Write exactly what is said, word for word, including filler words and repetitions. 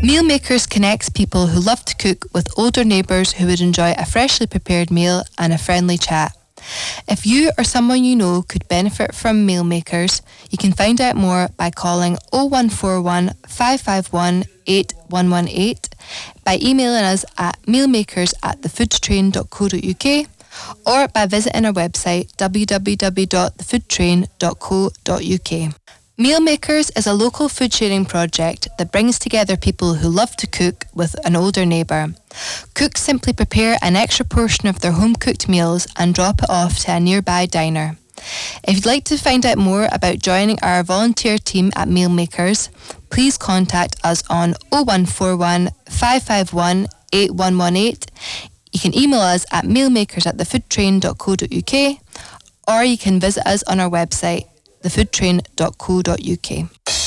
Mealmakers connects people who love to cook with older neighbours who would enjoy a freshly prepared meal and a friendly chat. If you or someone you know could benefit from Mealmakers, you can find out more by calling oh one four one, five five one, eight one one eight, by emailing us at mealmakers at thefoodtrain dot co dot uk, or by visiting our website w w w dot the food train dot co dot uk. Mealmakers is a local food sharing project that brings together people who love to cook with an older neighbour. Cooks simply prepare an extra portion of their home-cooked meals and drop it off to a nearby diner. If you'd like to find out more about joining our volunteer team at Mealmakers, please contact us on oh one four one, five five one, eight one one eight. You can email us at mealmakers at thefoodtrain dot co dot uk, or you can visit us on our website, thefoodtrain dot co dot uk.